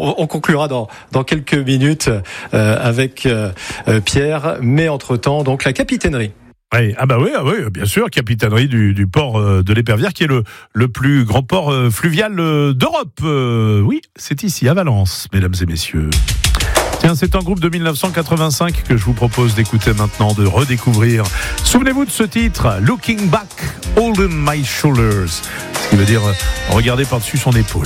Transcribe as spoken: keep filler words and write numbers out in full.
on, on conclura dans, dans quelques minutes euh, avec euh, Pierre. Mais entre-temps, donc la capitainerie. Oui, ah bah oui, ah oui, bien sûr, capitainerie du, du port de l'Épervière, qui est le, le plus grand port fluvial d'Europe. Euh, oui, c'est ici, à Valence, mesdames et messieurs. Tiens, c'est un groupe de dix-neuf cent quatre-vingt-cinq que je vous propose d'écouter maintenant, de redécouvrir. Souvenez-vous de ce titre, Looking Back, Holding My Shoulders, ce qui veut dire regarder par-dessus son épaule.